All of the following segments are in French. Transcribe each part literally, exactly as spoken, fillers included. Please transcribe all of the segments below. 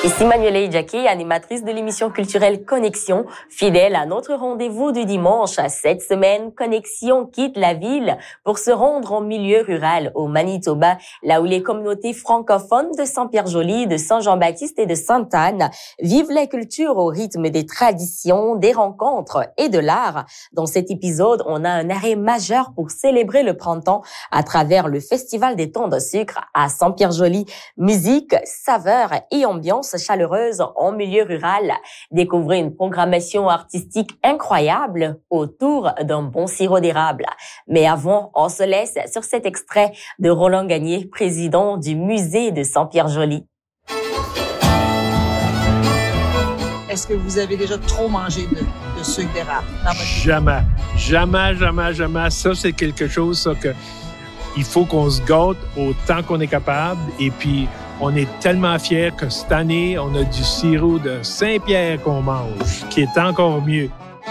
Ici Manuela Jacquet, animatrice de l'émission culturelle Connexion, fidèle à notre rendez-vous du dimanche. Cette semaine, Connexion quitte la ville pour se rendre en milieu rural au Manitoba, là où les communautés francophones de Saint-Pierre-Joli, de Saint-Jean-Baptiste et de Sainte-Anne vivent la culture au rythme des traditions, des rencontres et de l'art. Dans cet épisode, on a un arrêt majeur pour célébrer le printemps à travers le Festival des Tons de Sucre à Saint-Pierre-Joli. Musique, saveurs et ambiance chaleureuse en milieu rural. Découvrez une programmation artistique incroyable autour d'un bon sirop d'érable. Mais avant, on se laisse sur cet extrait de Roland Gagné, président du musée de Saint-Pierre-Joli. Est-ce que vous avez déjà trop mangé de, de sucre d'érable dans votre vie? Jamais. Jamais, jamais, jamais. Ça, c'est quelque chose ça, que il faut qu'on se gâte autant qu'on est capable. Et puis, on est tellement fiers que cette année, on a du sirop de Saint-Pierre qu'on mange, qui est encore mieux.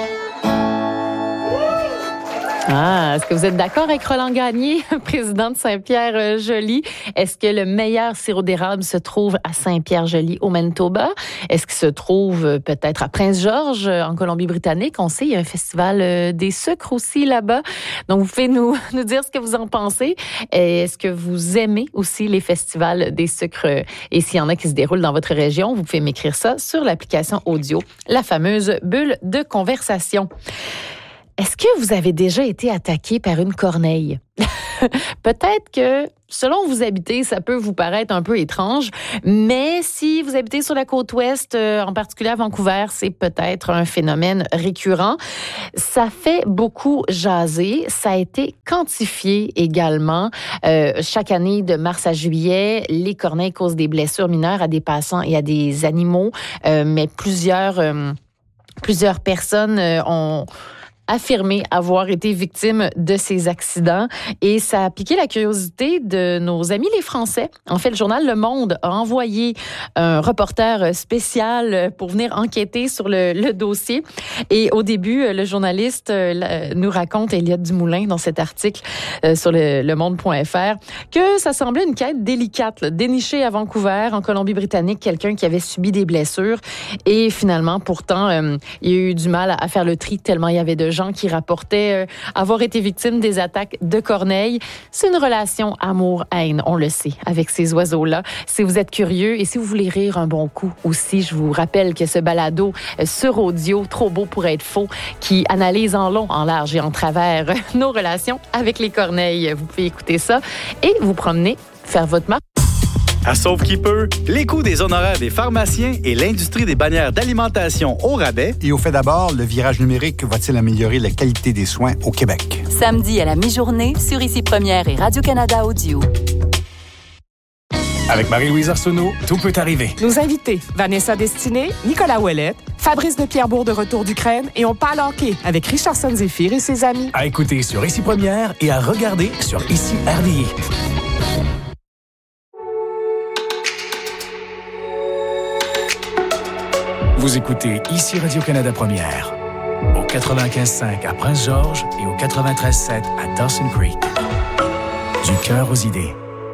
Ah, est-ce que vous êtes d'accord avec Roland Gagné, président de Saint-Pierre-Joli? Est-ce que le meilleur sirop d'érable se trouve à Saint-Pierre-Joli, au Manitoba? Est-ce qu'il se trouve peut-être à Prince-Georges, en Colombie-Britannique? On sait, il y a un festival des sucres aussi là-bas. Donc, vous pouvez nous, nous dire ce que vous en pensez. Et est-ce que vous aimez aussi les festivals des sucres? Et s'il y en a qui se déroulent dans votre région, vous pouvez m'écrire ça sur l'application audio, la fameuse bulle de conversation. Est-ce que vous avez déjà été attaqué par une corneille? Peut-être que, selon où vous habitez, ça peut vous paraître un peu étrange, mais si vous habitez sur la côte ouest, euh, en particulier à Vancouver, c'est peut-être un phénomène récurrent. Ça fait beaucoup jaser. Ça a été quantifié également. Euh, chaque année, de mars à juillet, les corneilles causent des blessures mineures à des passants et à des animaux, euh, mais plusieurs, euh, plusieurs personnes euh, ont affirmé avoir été victime de ces accidents. Et ça a piqué la curiosité de nos amis les Français. En fait, le journal Le Monde a envoyé un reporter spécial pour venir enquêter sur le, le dossier. Et au début, le journaliste nous raconte, Elliot Dumoulin, dans cet article sur le, le monde point f r, que ça semblait une quête délicate, là, dénicher à Vancouver, en Colombie-Britannique, quelqu'un qui avait subi des blessures. Et finalement, pourtant, euh, il y a eu du mal à faire le tri tellement il y avait de gens qui rapportaient euh, avoir été victimes des attaques de corneilles. C'est une relation amour-haine, on le sait, avec ces oiseaux-là. Si vous êtes curieux et si vous voulez rire un bon coup aussi, je vous rappelle que ce balado euh, sur audio, Trop beau pour être faux, qui analyse en long, en large et en travers euh, nos relations avec les corneilles. Vous pouvez écouter ça et vous promener, faire votre marque. À Sauve qui peut, les coûts des honoraires des pharmaciens et l'industrie des bannières d'alimentation au rabais. Et au fait d'abord, le virage numérique va-t-il améliorer la qualité des soins au Québec? Samedi à la mi-journée sur Ici Première et Radio-Canada Audio. Avec Marie-Louise Arsenault, tout peut arriver. Nos invités, Vanessa Destinée, Nicolas Ouellette, Fabrice de Pierrebourg de retour d'Ukraine et on parle hockey avec Richardson Zéphir et ses amis. À écouter sur Ici Première et à regarder sur Ici R D I. Vous écoutez Ici Radio-Canada Première, au quatre-vingt-quinze cinq à Prince-Georges et au quatre-vingt-treize sept à Dawson Creek. Du cœur aux idées.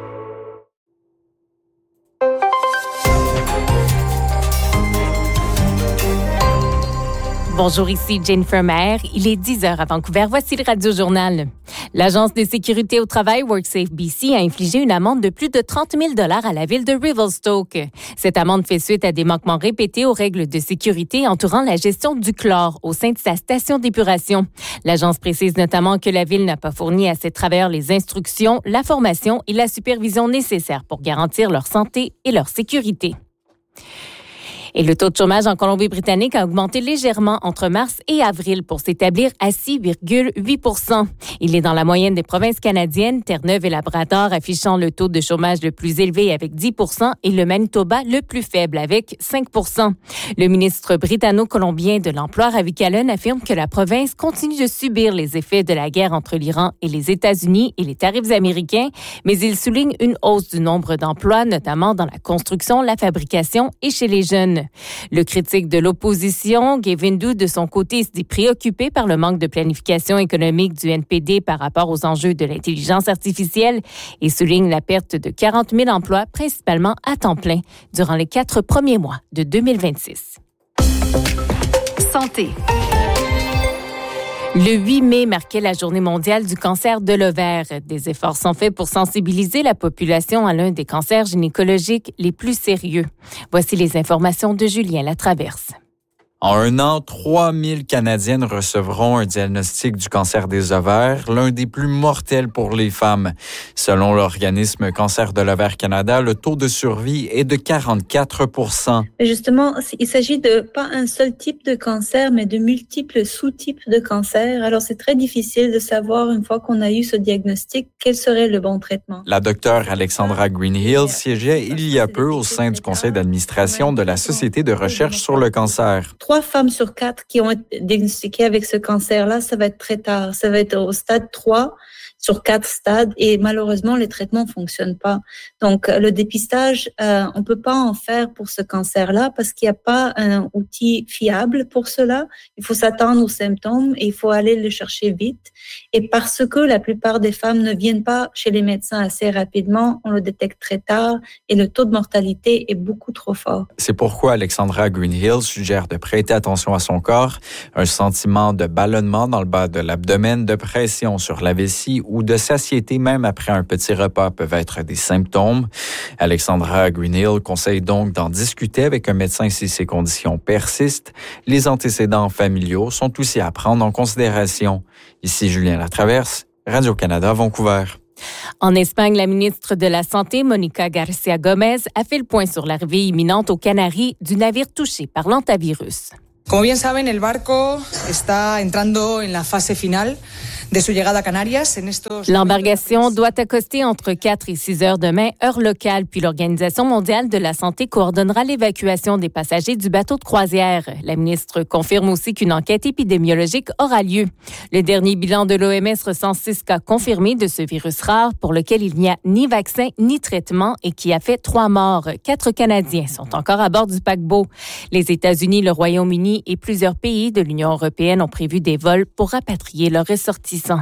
Bonjour, ici Jennifer Maher. Il est dix heures à Vancouver. Voici le Radio-Journal. L'Agence de sécurité au travail WorkSafe B C a infligé une amende de plus de trente mille dollars à la ville de Revelstoke. Cette amende fait suite à des manquements répétés aux règles de sécurité entourant la gestion du chlore au sein de sa station d'épuration. L'agence précise notamment que la ville n'a pas fourni à ses travailleurs les instructions, la formation et la supervision nécessaires pour garantir leur santé et leur sécurité. Et le taux de chômage en Colombie-Britannique a augmenté légèrement entre mars et avril pour s'établir à six virgule huit pour cent. Il est dans la moyenne des provinces canadiennes, Terre-Neuve et Labrador affichant le taux de chômage le plus élevé avec dix pour cent et le Manitoba le plus faible avec cinq pour cent. Le ministre britanno-colombien de l'Emploi, Ravi Kahlon, affirme que la province continue de subir les effets de la guerre entre l'Iran et les États-Unis et les tarifs américains, mais il souligne une hausse du nombre d'emplois, notamment dans la construction, la fabrication et chez les jeunes. féminine. Le critique de l'opposition, Gay Windu, de son côté, se dit préoccupé par le manque de planification économique du N P D par rapport aux enjeux de l'intelligence artificielle et souligne la perte de quarante mille emplois, principalement à temps plein, durant les quatre premiers mois de deux mille vingt-six. Santé. Le huit mai marquait la Journée mondiale du cancer de l'ovaire. Des efforts sont faits pour sensibiliser la population à l'un des cancers gynécologiques les plus sérieux. Voici les informations de Julien Latraverse. En un an, trois mille Canadiennes recevront un diagnostic du cancer des ovaires, l'un des plus mortels pour les femmes. Selon l'organisme Cancer de l'ovaire Canada, le taux de survie est de quarante-quatre pour cent. Justement, il s'agit de pas un seul type de cancer, mais de multiples sous-types de cancer. Alors, c'est très difficile de savoir, une fois qu'on a eu ce diagnostic, quel serait le bon traitement. La docteure Alexandra Greenhill siégeait il y a peu au sein du conseil d'administration de la Société de recherche sur le cancer. Trois femmes sur quatre qui ont été diagnostiquées avec ce cancer-là, ça va être très tard. Ça va être au stade trois sur quatre stades et malheureusement, les traitements fonctionnent pas. Donc, le dépistage, euh, on peut pas en faire pour ce cancer-là parce qu'il n'y a pas un outil fiable pour cela. Il faut s'attendre aux symptômes et il faut aller le chercher vite. Et parce que la plupart des femmes ne viennent pas chez les médecins assez rapidement, on le détecte très tard et le taux de mortalité est beaucoup trop fort. C'est pourquoi Alexandra Greenhill suggère de prêter attention à son corps, un sentiment de ballonnement dans le bas de l'abdomen, de pression sur la vessie ou de satiété même après un petit repas peuvent être des symptômes. Alexandra Greenhill conseille donc d'en discuter avec un médecin si ces conditions persistent. Les antécédents familiaux sont aussi à prendre en considération. Ici Julien Latraverse, Radio-Canada, Vancouver. En Espagne, la ministre de la Santé, Mónica García Gómez, a fait le point sur l'arrivée imminente aux Canaries du navire touché par l'hantavirus. Como bien saben, el barco está entrando en la fase final de su llegada a Canarias. En estos... L'embarcation doit accoster entre quatre et six heures demain, heure locale, puis l'Organisation mondiale de la santé coordonnera l'évacuation des passagers du bateau de croisière. La ministre confirme aussi qu'une enquête épidémiologique aura lieu. Le dernier bilan de l'O M S recense six cas confirmés de ce virus rare pour lequel il n'y a ni vaccin ni traitement et qui a fait trois morts. Quatre Canadiens sont encore à bord du paquebot. Les États-Unis, le Royaume-Uni et plusieurs pays de l'Union européenne ont prévu des vols pour rapatrier leurs ressortissants.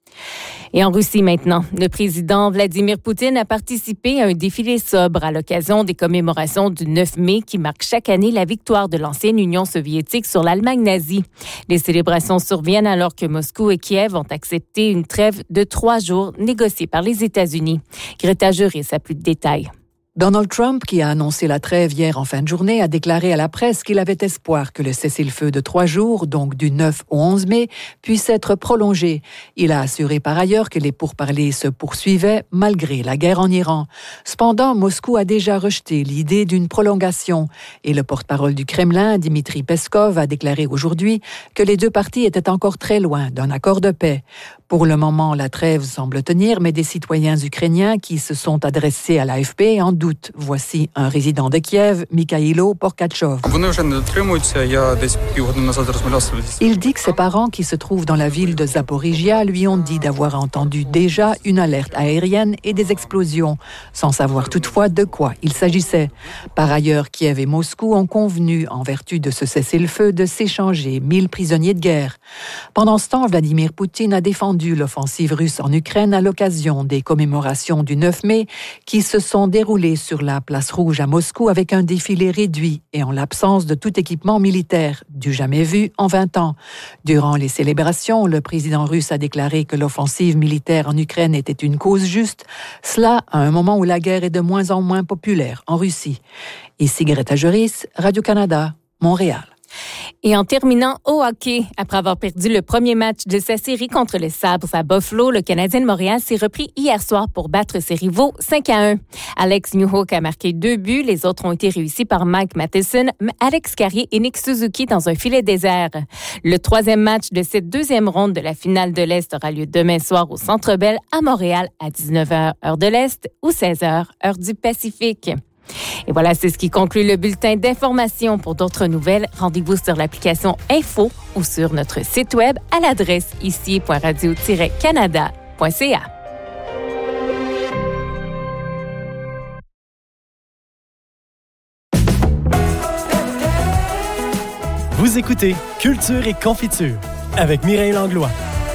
Et en Russie maintenant, le président Vladimir Poutine a participé à un défilé sobre à l'occasion des commémorations du neuf mai qui marque chaque année la victoire de l'ancienne Union soviétique sur l'Allemagne nazie. Les célébrations surviennent alors que Moscou et Kiev ont accepté une trêve de trois jours négociée par les États-Unis. Greta Juris a plus de détails. Donald Trump, qui a annoncé la trêve hier en fin de journée, a déclaré à la presse qu'il avait espoir que le cessez-le-feu de trois jours, donc du neuf au onze mai, puisse être prolongé. Il a assuré par ailleurs que les pourparlers se poursuivaient malgré la guerre en Iran. Cependant, Moscou a déjà rejeté l'idée d'une prolongation et le porte-parole du Kremlin, Dmitri Peskov, a déclaré aujourd'hui que les deux parties étaient encore très loin d'un accord de paix. Pour le moment, la trêve semble tenir, mais des citoyens ukrainiens qui se sont adressés à l'A F P en doutent. Voici un résident de Kiev, Mikhailo Porkatchov. Il dit que ses parents, qui se trouvent dans la ville de Zaporizhia, lui ont dit d'avoir entendu déjà une alerte aérienne et des explosions, sans savoir toutefois de quoi il s'agissait. Par ailleurs, Kiev et Moscou ont convenu, en vertu de ce cessez-le-feu, de s'échanger mille prisonniers de guerre. Pendant ce temps, Vladimir Poutine a défendu l'offensive russe en Ukraine à l'occasion des commémorations du neuf mai qui se sont déroulées sur la place rouge à Moscou avec un défilé réduit et en l'absence de tout équipement militaire, du jamais vu en vingt ans. Durant les célébrations, le président russe a déclaré que l'offensive militaire en Ukraine était une cause juste, cela à un moment où la guerre est de moins en moins populaire en Russie. Ici Greta Juris, Radio-Canada, Montréal. Et en terminant au hockey, après avoir perdu le premier match de sa série contre les Sabres à Buffalo, le Canadien de Montréal s'est repris hier soir pour battre ses rivaux cinq à un. Alex Newhook a marqué deux buts, les autres ont été réussis par Mike Matheson, Alex Carrier et Nick Suzuki dans un filet désert. Le troisième match de cette deuxième ronde de la finale de l'Est aura lieu demain soir au Centre Bell à Montréal à dix-neuf heures heure de l'Est ou seize heures heure du Pacifique. Et voilà, c'est ce qui conclut le bulletin d'information. Pour d'autres nouvelles, rendez-vous sur l'application Info ou sur notre site web à l'adresse ici point radio tiret canada point c a. Vous écoutez Culture et Confiture avec Mireille Langlois.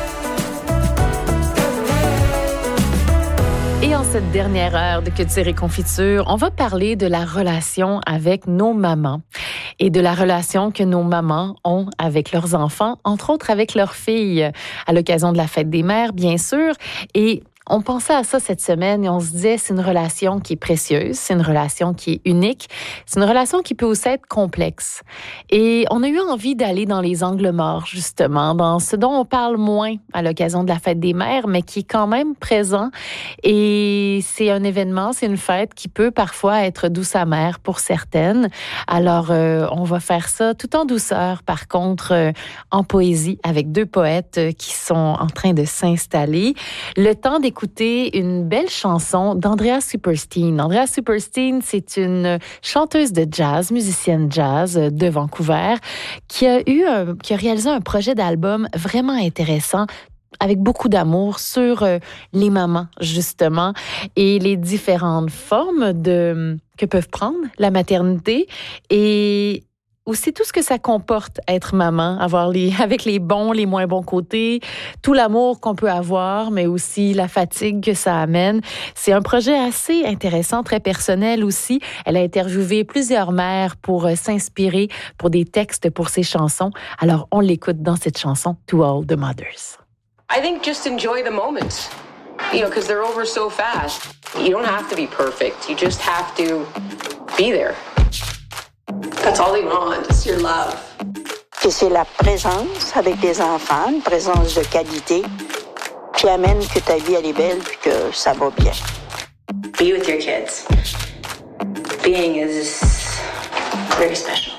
Et en cette dernière heure de Culture et Confiture, on va parler de la relation avec nos mamans et de la relation que nos mamans ont avec leurs enfants, entre autres avec leurs filles, à l'occasion de la fête des mères, bien sûr. Et on pensait à ça cette semaine et on se disait c'est une relation qui est précieuse, c'est une relation qui est unique, c'est une relation qui peut aussi être complexe. Et on a eu envie d'aller dans les angles morts, justement, dans ce dont on parle moins à l'occasion de la fête des mères, mais qui est quand même présent. Et c'est un événement, c'est une fête qui peut parfois être douce amère pour certaines. Alors, euh, on va faire ça tout en douceur, par contre, euh, en poésie, avec deux poètes euh, qui sont en train de s'installer. Le temps des écouter une belle chanson d'Andrea Supersteen. Andrea Supersteen, c'est une chanteuse de jazz, musicienne jazz de Vancouver, qui a eu un, qui a réalisé un projet d'album vraiment intéressant avec beaucoup d'amour sur euh, les mamans, justement, et les différentes formes de, que peuvent prendre la maternité et aussi tout ce que ça comporte être maman, avoir les, avec les bons, les moins bons côtés, tout l'amour qu'on peut avoir, mais aussi la fatigue que ça amène. C'est un projet assez intéressant, très personnel aussi. Elle a interviewé plusieurs mères pour euh, s'inspirer pour des textes pour ses chansons. Alors, on l'écoute dans cette chanson, To All the Mothers. I think just enjoy the moments, you know, because they're over so fast. You don't have to be perfect. You just have to be there. That's all they want, is your love. Puis c'est la présence avec les enfants, une présence de qualité, qui amène que ta vie elle est belle puis que ça va bien. Be with your kids. Being is very special.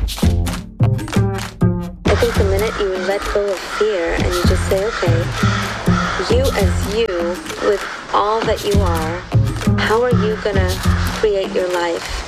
I think the minute you let go of fear and you just say, okay, you as you, with all that you are, how are you gonna create your life?